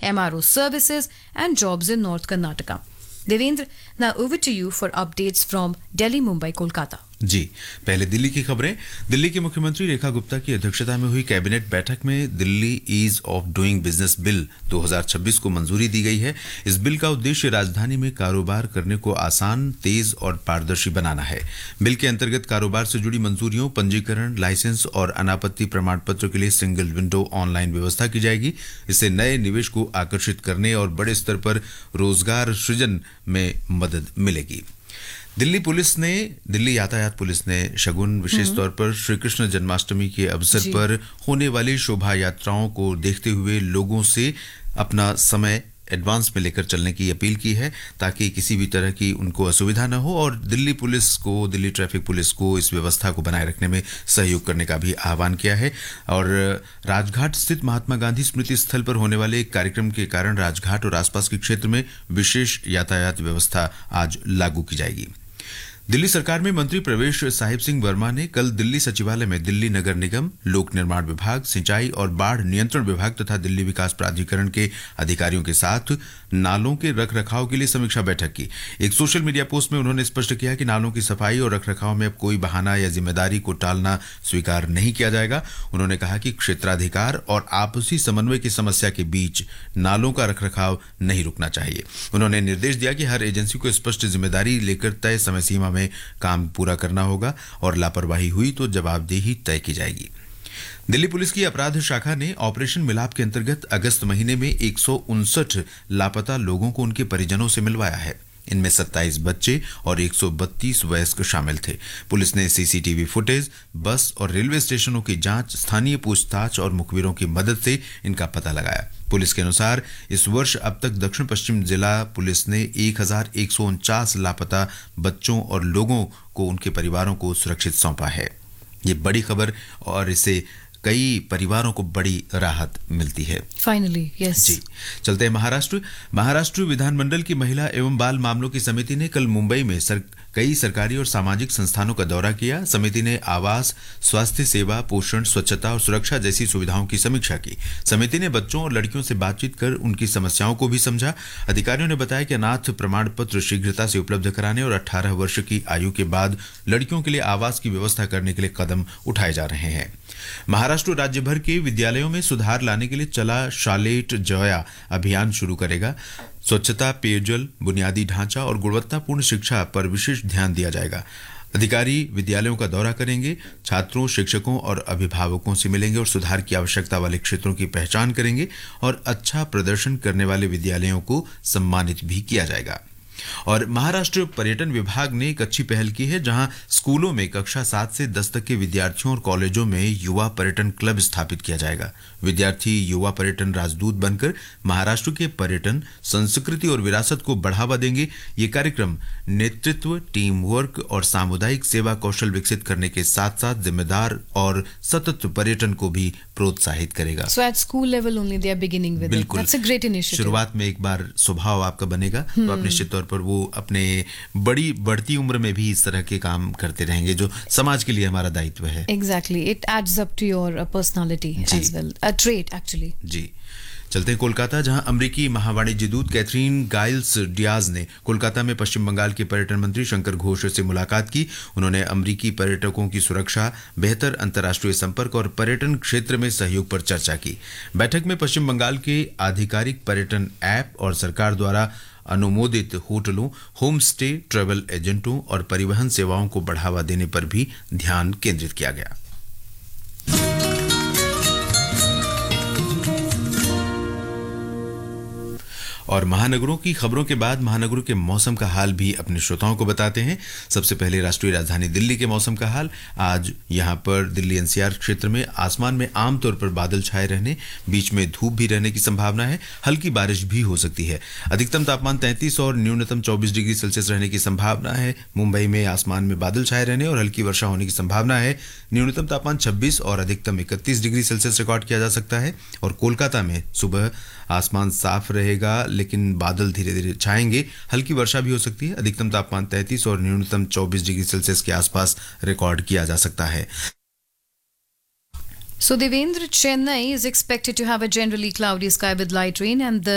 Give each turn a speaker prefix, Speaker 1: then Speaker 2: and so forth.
Speaker 1: MRO services and jobs in North Karnataka. Devendra, now over to you for updates from Delhi, Mumbai, Kolkata.
Speaker 2: जी, पहले दिल्ली की खबरें। दिल्ली की मुख्यमंत्री रेखा गुप्ता की अध्यक्षता में हुई कैबिनेट बैठक में Delhi ease of doing business bill 2026 को मंजूरी दी गई है। इस बिल का उद्देश्य राजधानी में कारोबार करने को आसान, तेज और पारदर्शी बनाना है। बिल के अंतर्गत कारोबार से जुड़ी मंजूरियों, पंजीकरण, लाइसेंस और अनापत्ति प्रमाण पत्र के लिए सिंगल विंडो ऑनलाइन व्यवस्था की जाएगी। इससे नए निवेश को आकर्षित करने और बड़े स्तर पर रोजगार सृजन में मदद मिलेगी। दिल्ली यातायात पुलिस ने शगुन विशेष तौर पर श्री कृष्ण जन्माष्टमी के अवसर पर होने वाली शोभा यात्राओं को देखते हुए लोगों से अपना समय एडवांस में लेकर चलने की अपील की है, ताकि किसी भी तरह की उनको असुविधा न हो, और दिल्ली ट्रैफिक पुलिस को इस व्यवस्था को बनाए रखने में सहयोग करने का भी आह्वान किया है। और राजघाट स्थित महात्मा गांधी स्मृति स्थल पर होने वाले एक कार्यक्रम के कारण राजघाट और आसपास के क्षेत्र में विशेष यातायात व्यवस्था आज लागू की जाएगी। दिल्ली सरकार में मंत्री प्रवेश साहिब सिंह वर्मा ने कल दिल्ली सचिवालय में दिल्ली नगर निगम, लोक निर्माण विभाग, सिंचाई और बाढ़ नियंत्रण विभाग तथा दिल्ली विकास प्राधिकरण के अधिकारियों के साथ नालों के रखरखाव के लिए समीक्षा बैठक की। एक सोशल मीडिया पोस्ट में उन्होंने स्पष्ट किया कि नालों की सफाई और रखरखाव में अब कोई बहाना या जिम्मेदारी को टालना स्वीकार नहीं किया जाएगा। उन्होंने कहा कि क्षेत्राधिकार और आपसी समन्वय की समस्या के बीच नालों का रखरखाव नहीं रुकना चाहिए। उन्होंने निर्देश दिया कि हर एजेंसी को स्पष्ट जिम्मेदारी लेकर तय समय सीमा में काम पूरा करना होगा और लापरवाही हुई तो जवाबदेही तय की जाएगी। दिल्ली पुलिस की अपराध शाखा ने ऑपरेशन मिलाप के अंतर्गत अगस्त महीने में 159 लापता लोगों को उनके परिजनों से मिलवाया है। इनमें 27 बच्चे और 132 वयस्क शामिल थे। पुलिस ने सीसीटीवी फुटेज, बस और रेलवे स्टेशनों की जांच, स्थानीय पूछताछ और मुखबिरों की मदद से इनका पता लगाया। पुलिस के अनुसार इस वर्ष अब तक दक्षिण पश्चिम जिला पुलिस ने 1149 लापता बच्चों और लोगों को उनके परिवारों को सुरक्षित सौंपा है। ये बड़ी खबर और इससे कई परिवारों को बड़ी राहत मिलती है।
Speaker 1: Finally, yes.
Speaker 2: जी, चलते हैं महाराष्ट्र विधानमंडल की महिला एवं बाल मामलों की समिति ने कल मुंबई में कई सरकारी और सामाजिक संस्थानों का दौरा किया। समिति ने आवास, स्वास्थ्य सेवा, पोषण, स्वच्छता और सुरक्षा जैसी सुविधाओं की समीक्षा की। समिति ने बच्चों और लड़कियों से बातचीत कर उनकी समस्याओं को भी समझा। अधिकारियों ने बताया कि अनाथ प्रमाण पत्र शीघ्रता से उपलब्ध कराने और 18 वर्ष की आयु के बाद लड़कियों के लिए आवास की व्यवस्था करने के लिए कदम उठाए जा रहे हैं। महाराष्ट्र राज्य भर के विद्यालयों में सुधार लाने के लिए चला शालेट जया अभियान शुरू करेगा। स्वच्छता, पेयजल, बुनियादी ढांचा और गुणवत्तापूर्ण शिक्षा पर विशेष ध्यान दिया जाएगा। अधिकारी विद्यालयों का दौरा करेंगे, छात्रों, शिक्षकों और अभिभावकों से मिलेंगे और सुधार की आवश्यकता वाले क्षेत्रों की पहचान करेंगे और अच्छा प्रदर्शन करने वाले विद्यालयों को सम्मानित भी किया जाएगा। और महाराष्ट्र पर्यटन विभाग ने एक अच्छी पहल की है, जहां स्कूलों में कक्षा 7 से 10 तक के विद्यार्थियों और कॉलेजों में युवा पर्यटन क्लब स्थापित किया जाएगा। विद्यार्थी युवा पर्यटन राजदूत बनकर महाराष्ट्र के पर्यटन, संस्कृति और विरासत को बढ़ावा देंगे। ये कार्यक्रम नेतृत्व, टीम वर्क और सामुदायिक सेवा कौशल विकसित करने के साथ साथ जिम्मेदार और सतत पर्यटन को भी प्रोत्साहित करेगा।
Speaker 1: So at school level only they are beginning with it. That's a great initiative.
Speaker 2: शुरुआत में एक बार स्वभाव आपका बनेगा तो आप निश्चित तौर पर वो अपने बढ़ती उम्र में भी इस तरह के काम करते रहेंगे, जो समाज के लिए हमारा दायित्व है।
Speaker 1: Exactly. It adds up to your personality as well. A trait actually.
Speaker 2: जी, चलते हैं कोलकाता, जहां अमेरिकी महावाणिज्य दूत कैथरीन गाइल्स डियाज ने कोलकाता में पश्चिम बंगाल के पर्यटन मंत्री शंकर घोष से मुलाकात की। उन्होंने अमेरिकी पर्यटकों की सुरक्षा, बेहतर अंतर्राष्ट्रीय संपर्क और पर्यटन क्षेत्र में सहयोग पर चर्चा की। बैठक में पश्चिम बंगाल के आधिकारिक पर्यटन ऐप और सरकार द्वारा अनुमोदित होटलों, होम स्टे, ट्रैवल एजेंटों और परिवहन सेवाओं को बढ़ावा देने पर भी ध्यान केंद्रित किया गया। और महानगरों की खबरों के बाद महानगरों के मौसम का हाल भी अपने श्रोताओं को बताते हैं। सबसे पहले राष्ट्रीय राजधानी दिल्ली के मौसम का हाल। आज यहां पर दिल्ली एनसीआर क्षेत्र में आसमान में आमतौर पर बादल छाए रहने, बीच में धूप भी रहने की संभावना है। हल्की बारिश भी हो सकती है। अधिकतम तापमान 33 और न्यूनतम 24 डिग्री सेल्सियस रहने की संभावना है। मुंबई में आसमान में बादल छाए रहने और हल्की वर्षा होने की संभावना है। न्यूनतम तापमान 26 और अधिकतम 31 डिग्री सेल्सियस रिकॉर्ड किया जा सकता है। और कोलकाता में सुबह आसमान साफ रहेगा लेकिन बादल धीरे धीरे छाएंगे। हल्की वर्षा भी हो सकती है। अधिकतम तापमान 33 और न्यूनतम 24 डिग्री सेल्सियस के आसपास रिकॉर्ड किया जा सकता है।
Speaker 1: So Devendra, Chennai is expected to have a generally cloudy sky with light rain and the